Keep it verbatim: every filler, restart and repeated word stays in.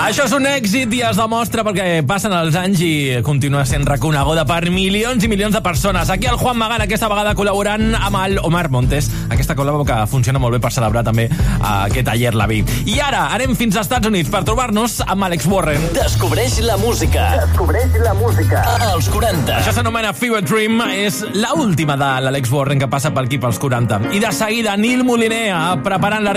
Això és un èxit i es demostra perquè passen els anys i continua sent reconeguda per milions i milions de persones. Aquí el Juan Magán, aquesta vegada col·laborant amb el Omar Montes. Aquesta col·labo que funciona molt bé per celebrar també aquest Ayer la vi. I ara anem fins als Estats Units per trobar-nos amb Alex Warren. Descobreix la música. Descobreix la música. Als quaranta. Això s'anomena Fever Dream. És l'última de l'Alex Warren que passa per aquí pels quaranta. I de seguida Nil Moliner preparant la